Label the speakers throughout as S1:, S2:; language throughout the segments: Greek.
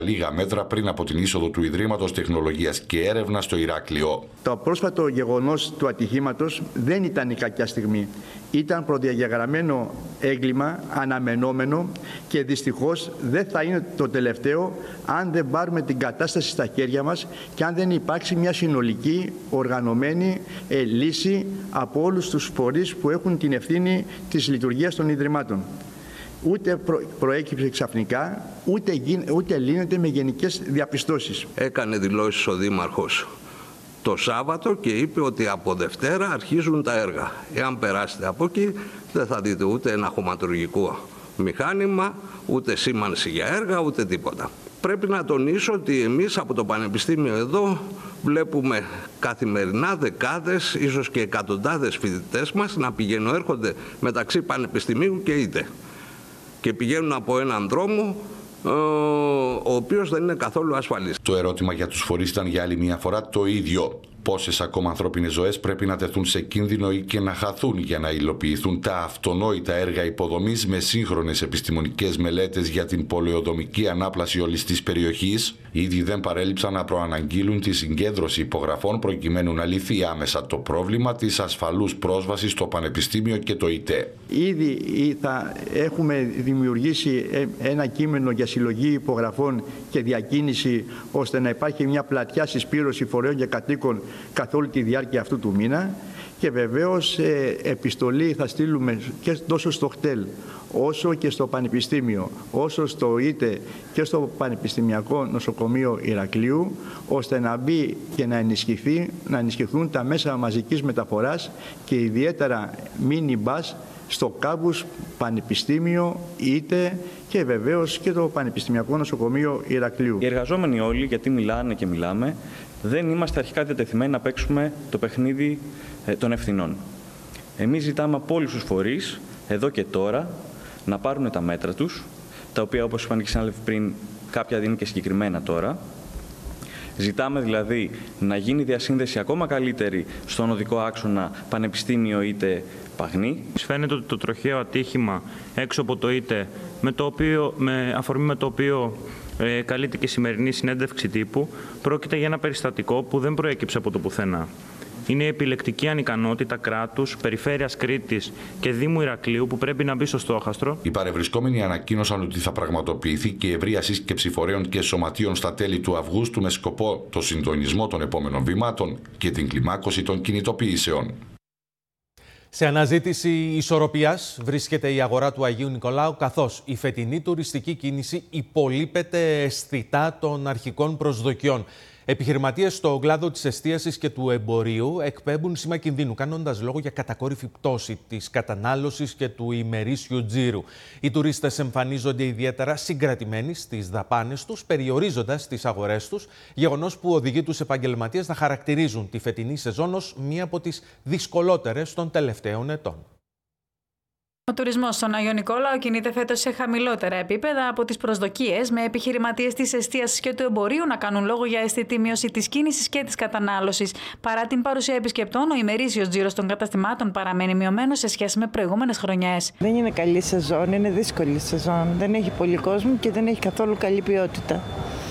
S1: Λίγα μέτρα πριν από την είσοδο του Ιδρύματος Τεχνολογίας και Έρευνας στο Ηράκλειο.
S2: Το πρόσφατο γεγονός του ατυχήματος δεν ήταν η κακιά στιγμή. Ήταν προδιαγεγραμμένο έγκλημα, αναμενόμενο και δυστυχώς δεν θα είναι το τελευταίο αν δεν πάρουμε την κατάσταση στα χέρια μας και αν δεν υπάρξει μια συνολική, οργανωμένη λύση από όλους τους φορείς που έχουν την ευθύνη της λειτουργίας των Ιδρυμάτων. Ούτε προέκυψε ξαφνικά, ούτε λύνεται με γενικές διαπιστώσεις.
S3: Έκανε δηλώσεις ο Δήμαρχος το Σάββατο και είπε ότι από Δευτέρα αρχίζουν τα έργα. Εάν περάσετε από εκεί δεν θα δείτε ούτε ένα χωματουργικό μηχάνημα, ούτε σήμανση για έργα, ούτε τίποτα. Πρέπει να τονίσω ότι εμείς από το Πανεπιστήμιο εδώ βλέπουμε καθημερινά δεκάδες, ίσως και εκατοντάδες φοιτητές μας να πηγαίνουν, έρχονται μεταξύ Πανεπιστημίου και ΙΤΕ. Και πηγαίνουν από έναν δρόμο ο οποίος δεν είναι καθόλου ασφαλής.
S1: Το ερώτημα για τους φορείς ήταν για άλλη μια φορά το ίδιο. Πόσες ακόμα ανθρώπινες ζωές πρέπει να τεθούν σε κίνδυνο ή και να χαθούν για να υλοποιηθούν τα αυτονόητα έργα υποδομής με σύγχρονες επιστημονικές μελέτες για την πολεοδομική ανάπλαση όλης της περιοχής. Ήδη δεν παρέλειψαν να προαναγγείλουν τη συγκέντρωση υπογραφών προκειμένου να λυθεί άμεσα το πρόβλημα της ασφαλούς πρόσβασης στο Πανεπιστήμιο και το ΙΤΕ.
S2: Ήδη θα έχουμε δημιουργήσει ένα κείμενο για συλλογή υπογραφών και διακίνηση ώστε να υπάρχει μια πλατιά συσπήρωση φορέων και κατοίκων καθ' όλη τη διάρκεια αυτού του μήνα και βεβαίως επιστολή θα στείλουμε και τόσο στο ΧΤΕΛ όσο και στο Πανεπιστήμιο, όσο στο ΙΤΕ και στο Πανεπιστημιακό Νοσοκομείο Ηρακλείου, ώστε να μπει και να ενισχυθούν τα μέσα μαζικής μεταφοράς και ιδιαίτερα mini bus στο κάμπους Πανεπιστήμιο, ΙΤΕ και βεβαίως και το Πανεπιστημιακό Νοσοκομείο Ηρακλείου.
S4: Οι εργαζόμενοι όλοι, γιατί μιλάνε και μιλάμε, δεν είμαστε αρχικά διατεθειμένοι να παίξουμε το παιχνίδι των ευθυνών. Εμείς ζητάμε από όλους τους φορείς, εδώ και τώρα, να πάρουν τα μέτρα τους, τα οποία, όπως είπαν και οι συνάδελφοι πριν, κάποια δίνουν και συγκεκριμένα τώρα. Ζητάμε δηλαδή να γίνει διασύνδεση ακόμα καλύτερη στον οδικό άξονα Πανεπιστήμιο ΙΤΕ Παγνή.
S5: Φαίνεται ότι το τροχαίο ατύχημα έξω από το ΙΤΕ, με αφορμή με το οποίο καλείται και η σημερινή συνέντευξη τύπου, πρόκειται για ένα περιστατικό που δεν προέκυψε από το πουθενά. Είναι η επιλεκτική ανικανότητα κράτους, Περιφέρειας Κρήτης και Δήμου Ηρακλείου που πρέπει να μπει στο στόχαστρο.
S1: Οι παρευρισκόμενοι ανακοίνωσαν ότι θα πραγματοποιηθεί και ευρεία σύσκεψη φορέων και σωματείων στα τέλη του Αυγούστου με σκοπό το συντονισμό των επόμενων βημάτων και την κλιμάκωση των κινητοποιήσεων.
S6: Σε αναζήτηση ισορροπίας βρίσκεται η αγορά του Αγίου Νικολάου, καθώς η φετινή τουριστική κίνηση υπολείπεται αισθητά των αρχικών προσδοκιών. Επιχειρηματίες στον κλάδο της εστίασης και του εμπορίου εκπέμπουν σήμα κινδύνου, κάνοντας λόγο για κατακόρυφη πτώση της κατανάλωσης και του ημερήσιου τζίρου. Οι τουρίστες εμφανίζονται ιδιαίτερα συγκρατημένοι στις δαπάνες τους, περιορίζοντας τις αγορές τους, γεγονός που οδηγεί τους επαγγελματίες να χαρακτηρίζουν τη φετινή σεζόν ως μία από τις δυσκολότερες των τελευταίων ετών.
S7: Ο τουρισμός στον Άγιο Νικόλαο κινείται φέτος σε χαμηλότερα επίπεδα από τις προσδοκίες, με επιχειρηματίες της εστίασης και του εμπορίου να κάνουν λόγο για αισθητή μείωση της κίνησης και της κατανάλωσης. Παρά την παρουσία επισκεπτών, ο ημερήσιος τζίρος των καταστημάτων παραμένει μειωμένος σε σχέση με προηγούμενες χρονιές.
S8: Δεν είναι καλή σεζόν, είναι δύσκολη σεζόν. Δεν έχει πολύ κόσμο και δεν έχει καθόλου καλή ποιότητα.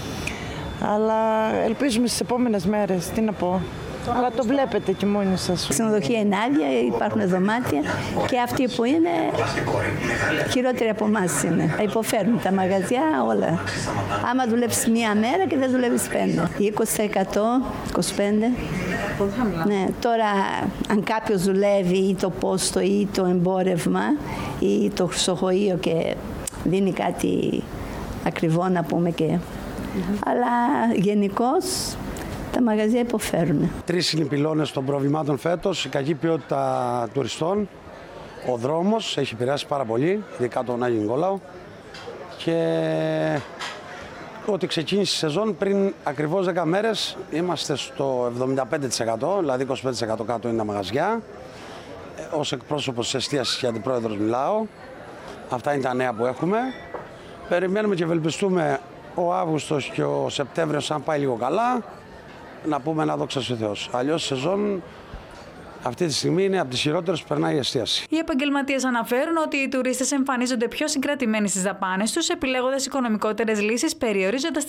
S8: Αλλά ελπίζουμε στις επόμενες μέρες, τι να πω. Αλλά το βλέπετε και μόνοι σας.
S9: Η ξενοδοχεία είναι άδεια, υπάρχουν δωμάτια και αυτοί που είναι χειρότεροι από εμάς είναι. Υποφέρουν τα μαγαζιά όλα. Άμα δουλεύεις μία μέρα και δεν δουλεύεις 5. 20%, 25%. Ναι, τώρα αν κάποιος δουλεύει ή το πόστο ή το εμπόρευμα ή το χρυσοχοείο και δίνει κάτι ακριβό να πούμε και... Αλλά γενικώς τα μαγαζιά υποφέρουν.
S10: 3 είναι οι πυλώνες των προβλημάτων φέτος, η κακή ποιότητα τουριστών, ο δρόμος έχει επηρεάσει πάρα πολύ, ειδικά τον Άγιο Νικόλαο, και ότι ξεκίνησε η σεζόν πριν ακριβώς 10 μέρες είμαστε στο 75%, δηλαδή 25% κάτω είναι τα μαγαζιά. Ως εκπρόσωπος της εστίασης και αντιπρόεδρος μιλάω. Αυτά είναι τα νέα που έχουμε. Περιμένουμε και ευελπιστούμε ο Αύγουστος και ο Σεπτέμβριος, αν πάει λίγο καλά, να πούμε να δόξα σε Θεός. Αλλιώς η σεζόν αυτή τη στιγμή είναι από τις χειρότερες που περνάει η εστίαση.
S7: Οι επαγγελματίες αναφέρουν ότι οι τουρίστες εμφανίζονται πιο συγκρατημένοι στις δαπάνες τους, επιλέγοντας οικονομικότερες λύσεις, περιορίζοντας τις